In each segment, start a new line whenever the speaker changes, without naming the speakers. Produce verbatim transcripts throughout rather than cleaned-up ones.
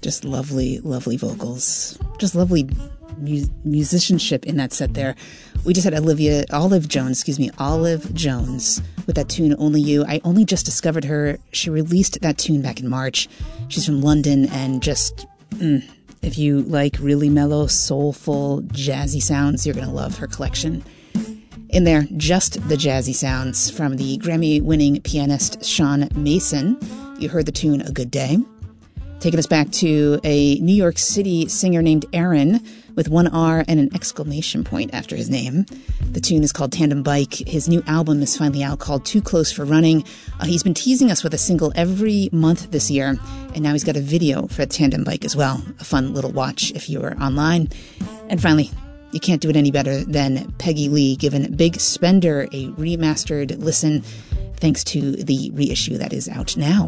Just lovely, lovely vocals. Just lovely mu- musicianship in that set there. We just had Olivia, Olive Jones, excuse me, Olive Jones with that tune, Only You. I only just discovered her. She released that tune back in March. She's from London, and just, mm, if you like really mellow, soulful, jazzy sounds, you're going to love her collection. In there, just the jazzy sounds from the Grammy-winning pianist Sean Mason. You heard the tune A Good Day. Taking us back to a New York City singer named Aaron with one R and an exclamation point after his name. The tune is called Tandem Bike. His new album is finally out, called Too Close for Running. Uh, he's been teasing us with a single every month this year, and now he's got a video for Tandem Bike as well. A fun little watch if you're online. And finally, you can't do it any better than Peggy Lee giving Big Spender a remastered listen, thanks to the reissue that is out now.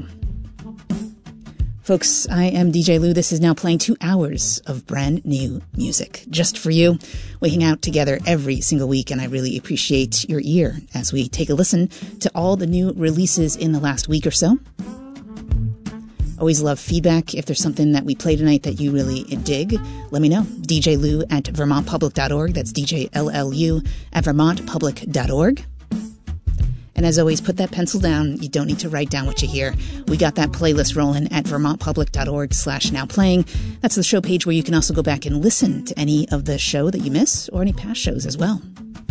Folks, I am D J Lou. This is now playing two hours of brand new music just for you. We hang out together every single week, and I really appreciate your ear as we take a listen to all the new releases in the last week or so. Always love feedback. If there's something that we play tonight that you really dig, let me know. D J Lou at vermont public dot org. That's D J L L U at vermont public dot org. And as always, put that pencil down. You don't need to write down what you hear. We got that playlist rolling at vermont public dot org slash now playing. That's the show page where you can also go back and listen to any of the show that you miss or any past shows as well.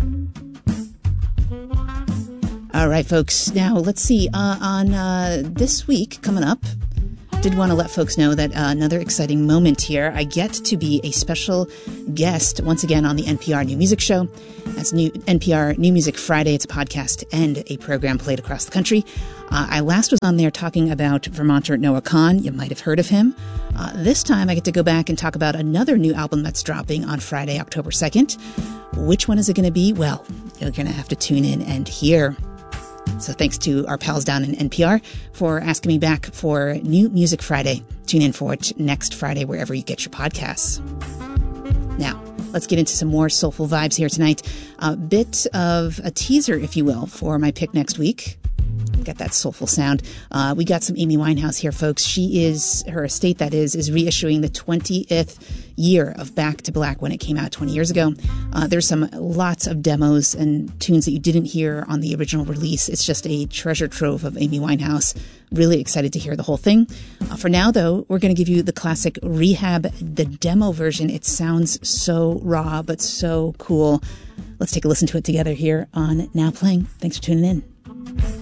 All right, folks. Now, let's see. Uh, on uh, this week coming up, did want to let folks know that uh, another exciting moment here. I get to be a special guest once again on the N P R New Music Show. That's new N P R New Music Friday. It's a podcast and a program played across the country. Uh, I last was on there talking about Vermonter Noah Kahan. You might have heard of him. Uh, this time I get to go back and talk about another new album that's dropping on Friday, October second. Which one is it going to be? Well, you're going to have to tune in and hear. So thanks to our pals down in N P R for asking me back for New Music Friday. Tune in for it next Friday wherever you get your podcasts. Now, let's get into some more soulful vibes here tonight. A bit of a teaser, if you will, for my pick next week. Got that soulful sound. Uh, we got some Amy Winehouse here, folks. She is, her estate that is, is reissuing the twentieth year of Back to Black when it came out twenty years ago. Uh, there's some lots of demos and tunes that you didn't hear on the original release. It's just a treasure trove of Amy Winehouse. Really excited to hear the whole thing. Uh, for now, though, we're going to give you the classic Rehab, the demo version. It sounds so raw, but so cool. Let's take a listen to it together here on Now Playing. Thanks for tuning in.